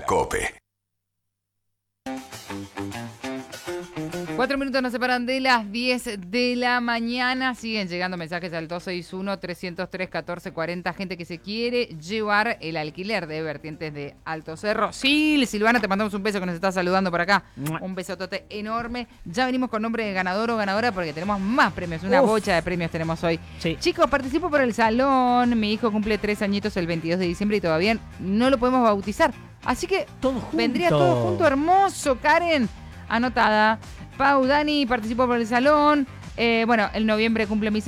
COPE. 4 minutos nos separan de las 10 de la mañana. Siguen llegando mensajes al 261-303-1440. Gente que se quiere llevar el alquiler de Vertientes de Alto Cerro. Sí, Silvana, te mandamos un beso que nos está saludando por acá. Un besotote enorme. Ya venimos con nombre de ganador o ganadora porque tenemos más premios. Una bocha de premios tenemos hoy. Sí. Chicos, participo por el salón. Mi hijo cumple 3 añitos el 22 de diciembre y todavía no lo podemos bautizar. Así que vendría todo junto. Hermoso, Karen. Anotada. Pau, Dani, participó por el salón. Bueno, en noviembre cumple mi